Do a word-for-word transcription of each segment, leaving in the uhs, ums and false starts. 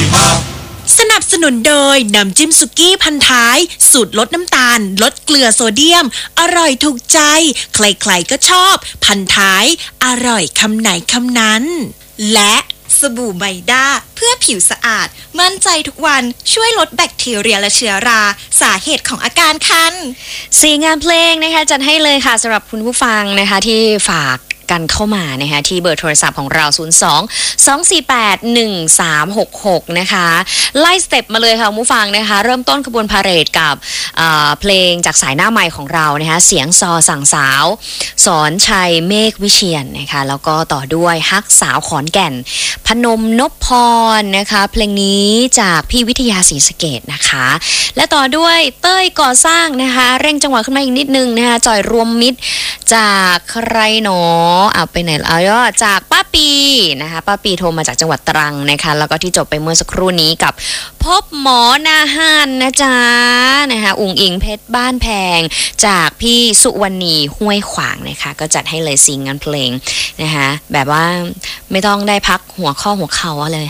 สนับสนุนโดยน้ำจิ้มสุกี้พันท้ายสูตรลดน้ำตาลลดเกลือโซเดียมอร่อยถูกใจใครๆก็ชอบพันท้ายอร่อยคำไหนคำนั้นและสบู่ไมด้าเพื่อผิวสะอาดมั่นใจทุกวันช่วยลดแบคทีเรียและเชื้อราสาเหตุของอาการคันสี่งานเพลงนะคะจัดให้เลยค่ะสำหรับคุณผู้ฟังนะคะที่ฝากกันเข้ามานะคะที่เบอร์โทรศัพท์ของเราศูนย์ สอง สอง สี่ แปด หนึ่ง สาม หก หกนะคะไล่สเต็ปมาเลยค่ะคุณผู้ฟังนะคะเริ่มต้นขบวนพาเหรดกับเพลงจากสายหน้าใหม่ของเรานะคะเสียงซอสั่งสาวสอนชัยเมฆวิเชียร นะคะแล้วก็ต่อด้วยฮักสาวขอนแก่นพนมนพพรนะคะเพลงนี้จากพี่วิทยาศรีสะเกษนะคะและต่อด้วยเต้ยก่อสร้างนะคะเร่งจังหวะขึ้นมาอีกนิดนึงนะคะจอยรวมมิตรจากใครหนอเอาไปไหนเอาย่อจากป้าปีนะคะป้าปีโทรมาจากจังหวัดตรังนะคะแล้วก็ที่จบไปเมื่อสักครู่นี้กับพบหมอนาฮันนะจ๊ะนะคะอุ๋งอิงเพชรบ้านแพงจากพี่สุวรรณีห้วยขวางนะคะก็จัดให้เลยซิงงานเพลงนะคะแบบว่าไม่ต้องได้พักหัวข้อหัวเข่าเลย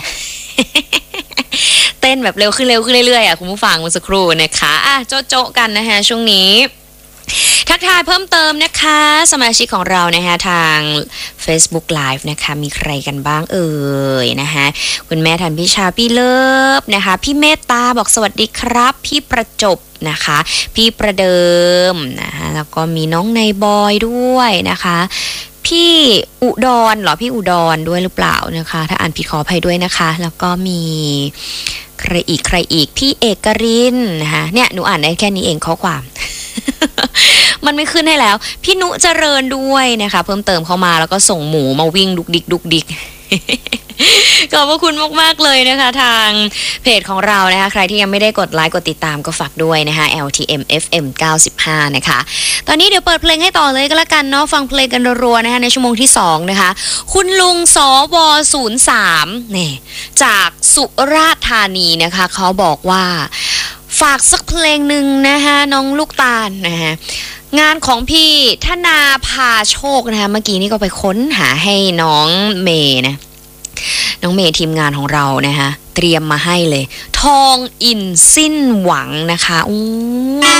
เต้นแบบเร็วขึ้นเร็วขึ้นเรื่อยๆอ่ะคุณผู้ฟังเมื่อสักครู่นะคะอ่ะโจ๊ะโจ๊ะกันนะคะช่วงนี้ทักทายเพิ่มเติมนะคะสมาชิกของเรานะคะทาง Facebook Live นะคะมีใครกันบ้างเอ่ยนะคะคุณแม่ทันพิชาพี่เลิฟนะคะพี่เมตตาบอกสวัสดีครับพี่ประจบนะคะพี่ประเดิมนะคะแล้วก็มีน้องในบอยด้วยนะคะพี่อุดรเหรอพี่อุดรด้วยหรือเปล่านะคะถ้าอ่านผิดขออภัยด้วยนะคะแล้วก็มีใครอีกใครอีกพี่เอกรินนะคะเนี่ยหนูอ่านได้แค่นี้เองข้อความ มันไม่ขึ้นให้แล้วพี่นุเจริญด้วยนะคะเพิ่มเติมเข้ามาแล้วก็ส่งหมูมาวิ่งดุกดิกดุกดิก ขอบพระคุณมากๆเลยนะคะทางเพจของเรานะคะใครที่ยังไม่ได้กดไลค์กดติดตามก็ฝากด้วยนะคะ แอล ที เอ็ม เอฟ เอ็ม เก้าสิบห้านะคะตอนนี้เดี๋ยวเปิดเพลงให้ต่อเลยก็แล้วกันเนาะฟังเพลงกันรัวๆนะคะในชั่วโมงที่สองนะคะคุณลุงสวศูนย์สามเนี่ยจากสุราษฎร์ธานีนะคะเขาบอกว่าฝากสักเพลงหนึ่งนะคะน้องลูกตาลนะคะงานของพี่ธนาพาโชคนะคะเมื่อกี้นี่ก็ไปค้นหาให้น้องเมย์นะน้องเมย์ทีมงานของเรานะคะเตรียมมาให้เลยทองอินสิ้นหวังนะคะอู้